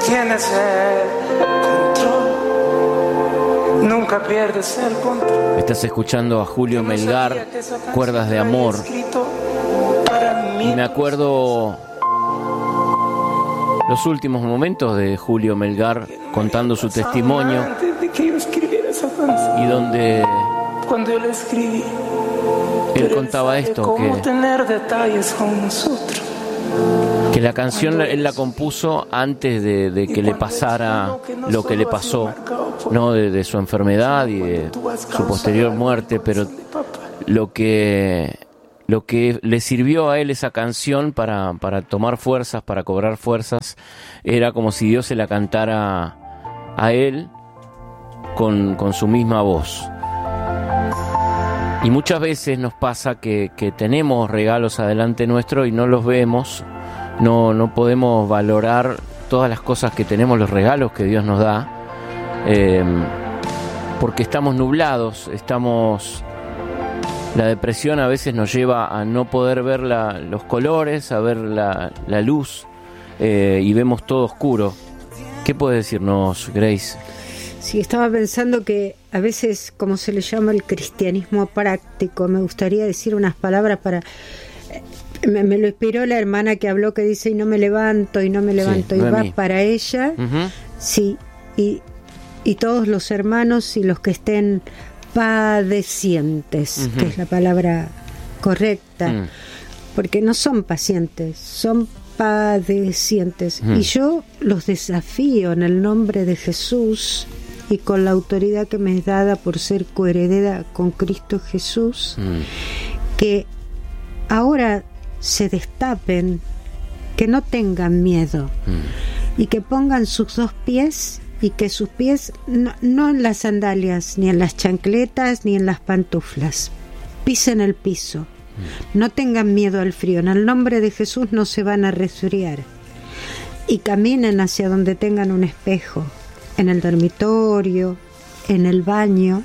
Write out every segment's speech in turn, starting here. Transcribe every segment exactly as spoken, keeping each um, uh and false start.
tienes el control, nunca pierdes el control. Estás escuchando a Julio Melgar, Cuerdas de Amor. Y me acuerdo los últimos momentos de Julio Melgar contando su testimonio, y donde cuando yo le escribí, él contaba esto, que, tener detalles con nosotros. que la canción él la compuso antes de, de que le pasara lo que le pasó, no de, de su enfermedad y de su posterior muerte, pero lo que lo que le sirvió a él esa canción para, para tomar fuerzas, para cobrar fuerzas, era como si Dios se la cantara a él con, con su misma voz. Y muchas veces nos pasa que, que tenemos regalos adelante nuestro y no los vemos, no, no podemos valorar todas las cosas que tenemos, los regalos que Dios nos da, eh, porque estamos nublados, estamos... La depresión a veces nos lleva a no poder ver la, los colores, a ver la, la luz, eh, y vemos todo oscuro. ¿Qué puede decirnos, Grace? Sí, estaba pensando que a veces, como se le llama el cristianismo práctico, me gustaría decir unas palabras para... Me, me lo inspiró la hermana que habló, que dice, y no me levanto, y no me levanto, sí, y va para ella. Uh-huh. Sí, y, y todos los hermanos y los que estén padecientes, uh-huh, que es la palabra correcta, uh-huh, porque no son pacientes, son padecientes. Uh-huh. Y yo los desafío en el nombre de Jesús y con la autoridad que me es dada por ser coheredera con Cristo Jesús, uh-huh, que ahora se destapen, que no tengan miedo, uh-huh, y que pongan sus dos pies, y que sus pies no, no en las sandalias, ni en las chancletas, ni en las pantuflas, pisen el piso, uh-huh, no tengan miedo al frío, en el nombre de Jesús no se van a resfriar, y caminen hacia donde tengan un espejo, en el dormitorio, en el baño,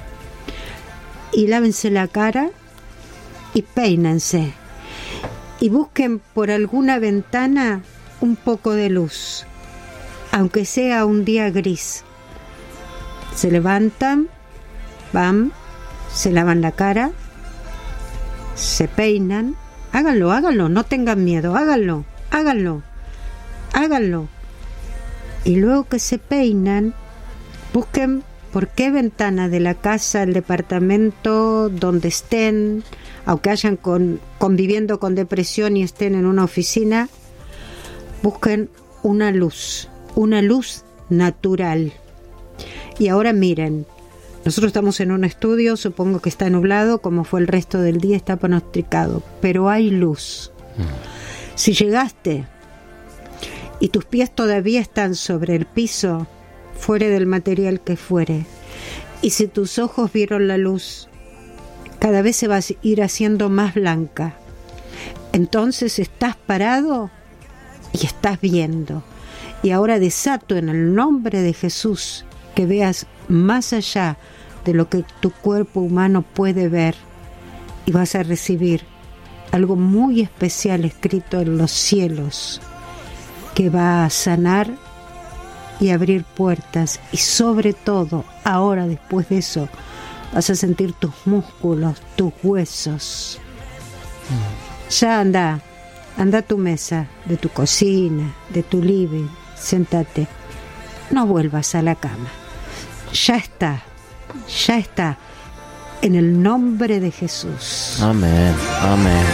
y lávense la cara y peínense, y busquen por alguna ventana un poco de luz, aunque sea un día gris. Se levantan, van, se lavan la cara, se peinan, háganlo, háganlo, no tengan miedo, háganlo, háganlo, háganlo. Y luego que se peinan, busquen por qué ventana de la casa, el departamento, donde estén, aunque hayan con, conviviendo con depresión y estén en una oficina, busquen una luz, una luz natural. Y ahora miren, nosotros estamos en un estudio, supongo que está nublado, como fue el resto del día, está pronosticado, pero hay luz. Mm. Si llegaste y tus pies todavía están sobre el piso, fuera del material que fuere, y si tus ojos vieron la luz, cada vez se va a ir haciendo más blanca, entonces estás parado y estás viendo. Y ahora desato en el nombre de Jesús que veas más allá de lo que tu cuerpo humano puede ver, y vas a recibir algo muy especial escrito en los cielos que va a sanar y abrir puertas, y sobre todo ahora, después de eso, vas a sentir tus músculos, tus huesos. Mm. Ya anda, anda a tu mesa, de tu cocina, de tu living, sentate, no vuelvas a la cama, ya está, ya está, en el nombre de Jesús. Amén, amén.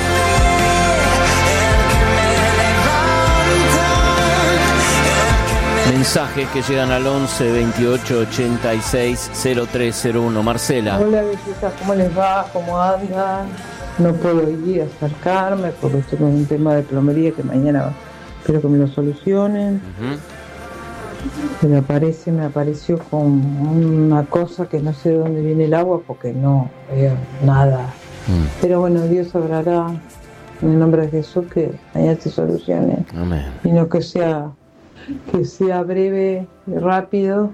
Mensajes que llegan al once veintiocho ochenta y seis cero tres cero uno. Marcela. Hola, belleza, ¿cómo les va? ¿Cómo andan? No puedo ir a acercarme porque estoy con un tema de plomería que mañana espero que me lo solucionen. Uh-huh. Me aparece, me apareció con una cosa que no sé de dónde viene el agua porque no veo nada. Uh-huh. Pero bueno, Dios sabrá en el nombre de Jesús que mañana se solucione. Amén. Y no que sea que sea breve y rápido,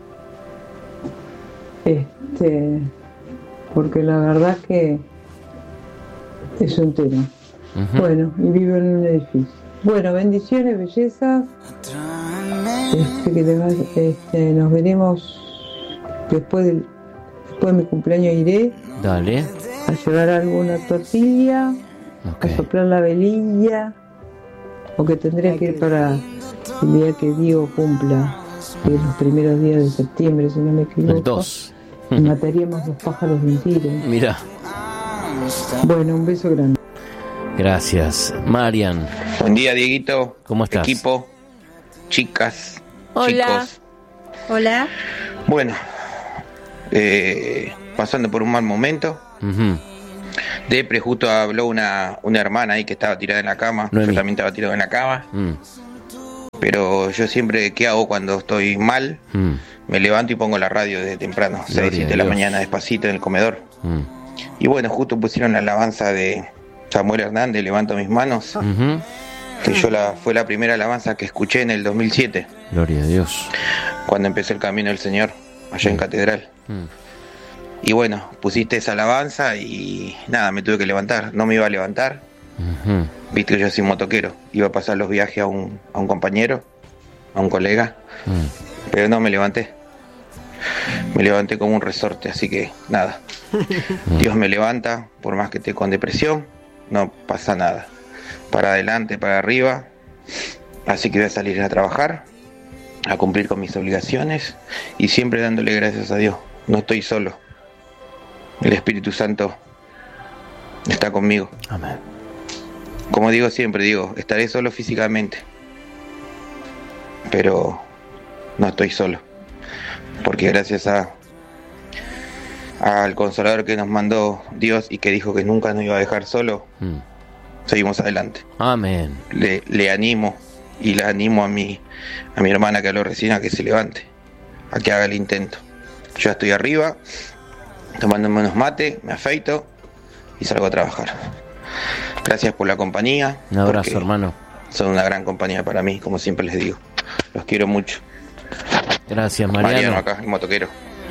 este, porque la verdad que es un tema. Uh-huh. Bueno, y vivo en un edificio. Bueno, bendiciones, bellezas. Este, que te vas, este, nos veremos después, del, después de mi cumpleaños. Iré Dale. a llevar alguna tortilla, Okay. a soplar la velilla, o que tendré que ir para el día que Diego cumpla, que es los primeros días de septiembre, si no me equivoco. El dos. Y mataríamos los pájaros de un tiro. Mira. Bueno, un beso grande. Gracias. Marian. Buen día, Dieguito. ¿Cómo estás? Equipo, chicas, Hola. chicos. Hola. Bueno, eh, pasando por un mal momento. Uh-huh. Depre, justo habló una, una hermana ahí que estaba tirada en la cama. Noemí. Yo también estaba tirado en la cama. Mm. Pero yo siempre, ¿qué hago cuando estoy mal? Mm. Me levanto y pongo la radio desde temprano, Gloria seis, siete de a la Dios. mañana, despacito en el comedor. Mm. Y bueno, justo pusieron la alabanza de Samuel Hernández, Levanto mis manos, Uh-huh. que yo la fue la primera alabanza que escuché en el dos mil siete, Gloria a Dios. cuando empecé el camino del Señor, allá en Mm. Catedral. Mm. Y bueno, pusiste esa alabanza y nada, me tuve que levantar. No me iba a levantar. Uh-huh. Viste que yo soy motoquero. Iba a pasar los viajes a un, a un compañero, a un colega. Mm. Pero no me levanté. Me levanté como un resorte, así que nada. Dios me levanta, por más que esté con depresión, no pasa nada. Para adelante, para arriba. Así que voy a salir a trabajar, a cumplir con mis obligaciones y siempre dándole gracias a Dios. No estoy solo. El Espíritu Santo está conmigo. Amén. Como digo siempre, digo, estaré solo físicamente, pero no estoy solo, porque gracias a al Consolador que nos mandó Dios y que dijo que nunca nos iba a dejar solo, Mm. seguimos adelante. Amén. Le, le animo y la animo a mi, a mi hermana que habló recién a que se levante, a que haga el intento. Yo estoy arriba, tomándome unos mates, me afeito y salgo a trabajar. Gracias por la compañía. Un abrazo, porque hermano. Son una gran compañía para mí, como siempre les digo. Los quiero mucho. Gracias, Mariano. Mariano acá, el motoquero.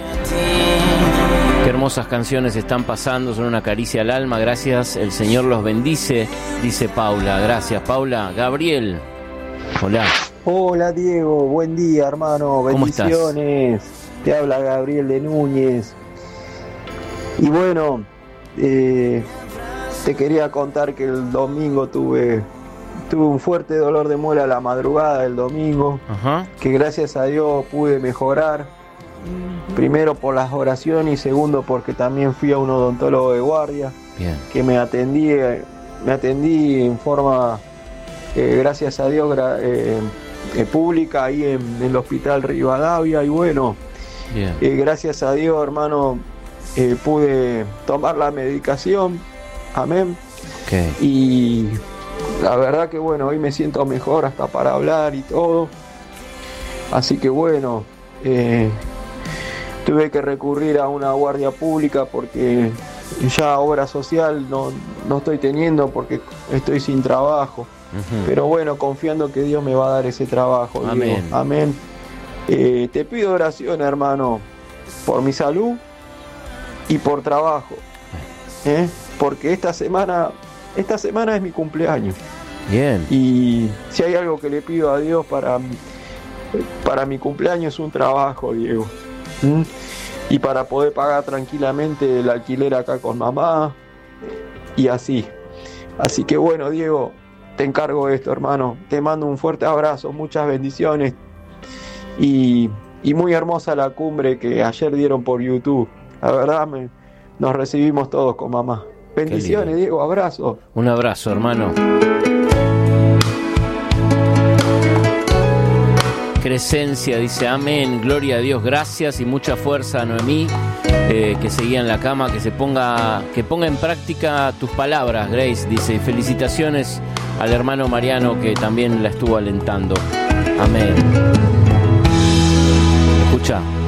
Qué hermosas canciones están pasando, son una caricia al alma. Gracias, el Señor los bendice, dice Paula. Gracias, Paula. Gabriel. Hola. Hola Diego, buen día hermano, ¿Cómo estás? bendiciones. Te habla Gabriel de Núñez. Y bueno, eh, te quería contar que el domingo tuve, tuve un fuerte dolor de muela a la madrugada del domingo, Ajá. que gracias a Dios pude mejorar. Primero por las oraciones y segundo porque también fui a un odontólogo de guardia Bien. que me atendí, me atendí en forma, eh, gracias a Dios, gra- eh, eh, pública ahí en, en el hospital Rivadavia. Y bueno, Bien. eh, gracias a Dios, hermano, eh, pude tomar la medicación, amén. Ok. Y la verdad que bueno, hoy me siento mejor hasta para hablar y todo. Así que bueno, eh, tuve que recurrir a una guardia pública porque ya obra social no, no estoy teniendo porque estoy sin trabajo. Ujú. Pero bueno, confiando que Dios me va a dar ese trabajo. Diego. Amén. Amén. Eh, te pido oración, hermano, por mi salud y por trabajo. ¿eh? Porque esta semana, esta semana es mi cumpleaños. Bien. Y si hay algo que le pido a Dios para, para mi cumpleaños es un trabajo, Diego. ¿Mm? Y para poder pagar tranquilamente el alquiler acá con mamá y así. Así que bueno, Diego, te encargo esto, hermano. Te mando un fuerte abrazo, muchas bendiciones. Y, y muy hermosa la cumbre que ayer dieron por YouTube. La verdad, me, nos recibimos todos con mamá. Bendiciones, lindo. Diego, abrazo. Un abrazo, hermano. Crescencia dice amén, gloria a Dios, gracias y mucha fuerza a Noemí, eh, que seguía en la cama, que se ponga, que ponga en práctica tus palabras, Grace, dice, felicitaciones al hermano Mariano que también la estuvo alentando. Amén. Escucha.